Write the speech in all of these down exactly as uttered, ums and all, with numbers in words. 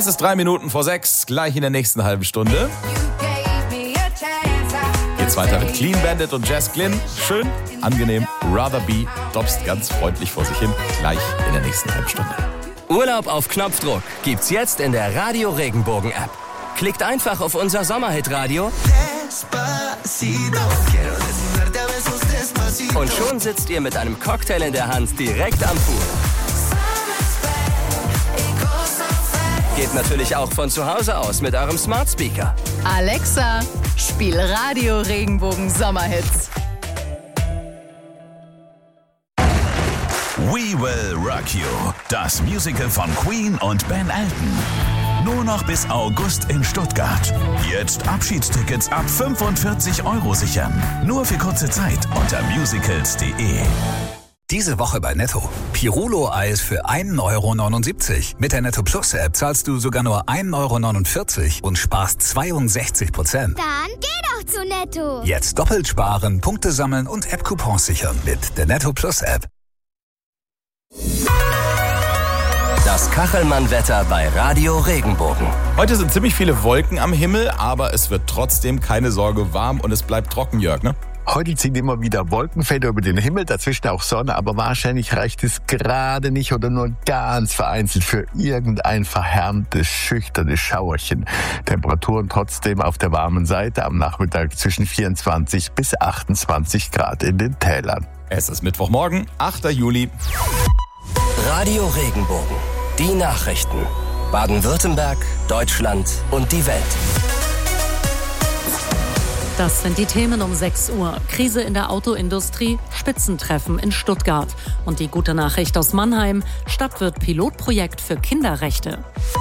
Es ist drei Minuten vor sechs, gleich in der nächsten halben Stunde. Geht's weiter mit Clean Bandit und Jess Glynn. Schön, angenehm, Rather Be, dopst ganz freundlich vor sich hin, gleich in der nächsten halben Stunde. Urlaub auf Knopfdruck gibt's jetzt in der Radio Regenbogen App. Klickt einfach auf unser Sommerhit-Radio und schon sitzt ihr mit einem Cocktail in der Hand direkt am Pool. Geht natürlich auch von zu Hause aus mit eurem Smart Speaker. Alexa, spiel Radio Regenbogen Sommerhits. We Will Rock You, das Musical von Queen und Ben Elton. Nur noch bis August in Stuttgart. Jetzt Abschiedstickets ab fünfundvierzig Euro sichern. Nur für kurze Zeit unter musicals punkt de. Diese Woche bei Netto. Pirulo-Eis für ein Euro neunundsiebzig. Mit der Netto Plus App zahlst du sogar nur ein Euro neunundvierzig und sparst zweiundsechzig Prozent. Dann geh doch zu Netto. Jetzt doppelt sparen, Punkte sammeln und App-Coupons sichern mit der Netto Plus App. Das Kachelmann-Wetter bei Radio Regenbogen. Heute sind ziemlich viele Wolken am Himmel, aber es wird trotzdem, keine Sorge, warm und es bleibt trocken, Jörg, ne? Heute ziehen immer wieder Wolkenfelder über den Himmel, dazwischen auch Sonne, aber wahrscheinlich reicht es gerade nicht oder nur ganz vereinzelt für irgendein verhärmtes, schüchternes Schauerchen. Temperaturen trotzdem auf der warmen Seite, am Nachmittag zwischen vierundzwanzig bis achtundzwanzig Grad in den Tälern. Es ist Mittwochmorgen, achter Juli. Radio Regenbogen. Die Nachrichten. Baden-Württemberg, Deutschland und die Welt. Das sind die Themen um sechs Uhr. Krise in der Autoindustrie, Spitzentreffen in Stuttgart. Und die gute Nachricht aus Mannheim, Stadt wird Pilotprojekt für Kinderrechte.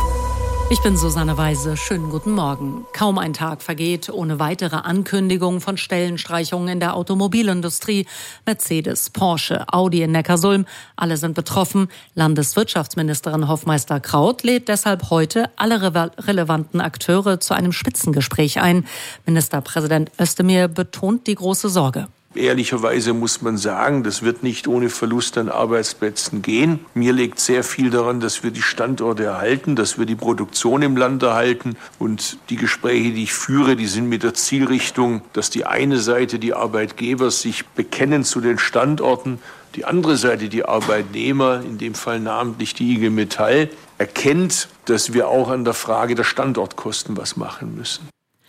Ich bin Susanne Weise. Schönen guten Morgen. Kaum ein Tag vergeht ohne weitere Ankündigungen von Stellenstreichungen in der Automobilindustrie. Mercedes, Porsche, Audi in Neckarsulm, alle sind betroffen. Landeswirtschaftsministerin Hofmeister-Kraut lädt deshalb heute alle re- relevanten Akteure zu einem Spitzengespräch ein. Ministerpräsident Özdemir betont die große Sorge. Ehrlicherweise muss man sagen, das wird nicht ohne Verlust an Arbeitsplätzen gehen. Mir liegt sehr viel daran, dass wir die Standorte erhalten, dass wir die Produktion im Land erhalten. Und die Gespräche, die ich führe, die sind mit der Zielrichtung, dass die eine Seite, die Arbeitgeber, sich bekennen zu den Standorten, die andere Seite, die Arbeitnehmer, in dem Fall namentlich die I G Metall, erkennt, dass wir auch an der Frage der Standortkosten was machen müssen.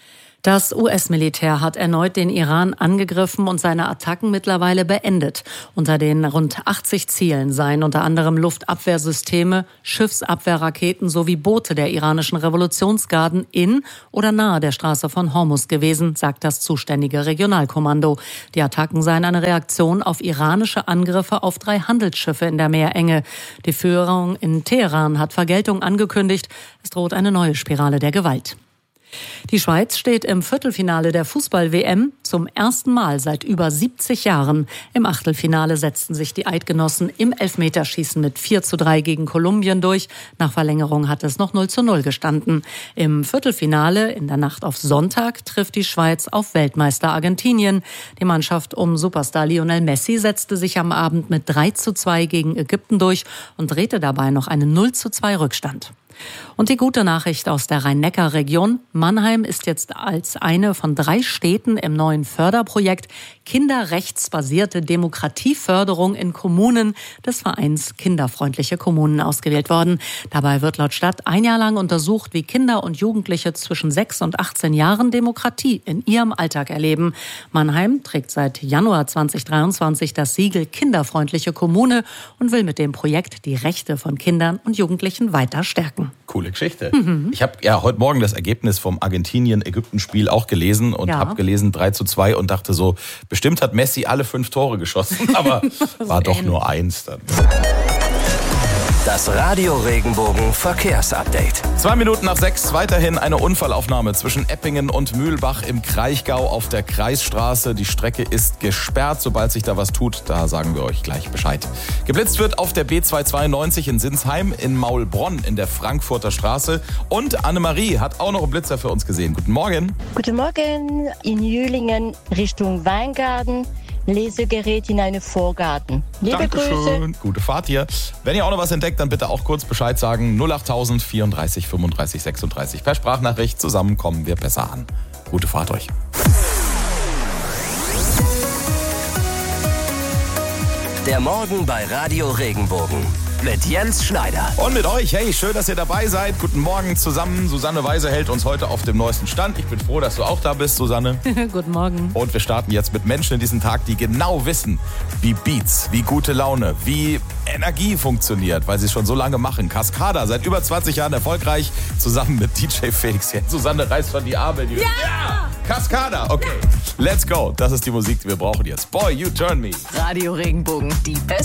Das U S-Militär hat erneut den Iran angegriffen und seine Attacken mittlerweile beendet. Unter den rund achtzig Zielen seien unter anderem Luftabwehrsysteme, Schiffsabwehrraketen sowie Boote der iranischen Revolutionsgarden in oder nahe der Straße von Hormuz gewesen, sagt das zuständige Regionalkommando. Die Attacken seien eine Reaktion auf iranische Angriffe auf drei Handelsschiffe in der Meerenge. Die Führung in Teheran hat Vergeltung angekündigt. Es droht eine neue Spirale der Gewalt. Die Schweiz steht im Viertelfinale der Fußball-W M zum ersten Mal seit über siebzig Jahren. Im Achtelfinale setzten sich die Eidgenossen im Elfmeterschießen mit vier zu drei gegen Kolumbien durch. Nach Verlängerung hat es noch null zu null gestanden. Im Viertelfinale in der Nacht auf Sonntag trifft die Schweiz auf Weltmeister Argentinien. Die Mannschaft um Superstar Lionel Messi setzte sich am Abend mit drei zu zwei gegen Ägypten durch und drehte dabei noch einen null zu zwei Rückstand. Und die gute Nachricht aus der Rhein-Neckar-Region. Mannheim ist jetzt als eine von drei Städten im neuen Förderprojekt Kinderrechtsbasierte Demokratieförderung in Kommunen des Vereins Kinderfreundliche Kommunen ausgewählt worden. Dabei wird laut Stadt ein Jahr lang untersucht, wie Kinder und Jugendliche zwischen sechs und achtzehn Jahren Demokratie in ihrem Alltag erleben. Mannheim trägt seit Januar zweitausenddreiundzwanzig das Siegel Kinderfreundliche Kommune und will mit dem Projekt die Rechte von Kindern und Jugendlichen weiter stärken. Coole Geschichte. Mhm. Ich habe ja heute Morgen das Ergebnis vom Argentinien-Ägypten-Spiel auch gelesen und ja. habe gelesen drei zu zwei und dachte so, bestimmt hat Messi alle fünf Tore geschossen, aber war doch nur eins dann. Das Radio Regenbogen Verkehrsupdate. Zwei Minuten nach sechs, weiterhin eine Unfallaufnahme zwischen Eppingen und Mühlbach im Kraichgau auf der Kreisstraße. Die Strecke ist gesperrt. Sobald sich da was tut, da sagen wir euch gleich Bescheid. Geblitzt wird auf der B zweihundertzweiundneunzig in Sinsheim, in Maulbronn in der Frankfurter Straße. Und Annemarie hat auch noch einen Blitzer für uns gesehen. Guten Morgen. Guten Morgen. In Jühlingen Richtung Weingarten Lesegerät in einen Vorgarten. Liebe Dankeschön. Grüße. Gute Fahrt hier. Wenn ihr auch noch was entdeckt, dann bitte auch kurz Bescheid sagen. null acht tausend vierunddreißig fünfunddreißig sechsunddreißig. Per Sprachnachricht. Zusammen kommen wir besser an. Gute Fahrt euch. Der Morgen bei Radio Regenbogen mit Jens Schneider. Und mit euch, hey, schön, dass ihr dabei seid. Guten Morgen zusammen. Susanne Weise hält uns heute auf dem neuesten Stand. Ich bin froh, dass du auch da bist, Susanne. Guten Morgen. Und wir starten jetzt mit Menschen in diesen Tag, die genau wissen, wie Beats, wie gute Laune, wie Energie funktioniert, weil sie es schon so lange machen. Cascada, seit über zwanzig Jahren erfolgreich, zusammen mit D J Felix. Jetzt Susanne reißt von die Arme. Die ja! ja! Cascada, okay. Let's go. Das ist die Musik, die wir brauchen jetzt. Boy, you turn me. Radio Regenbogen, die beste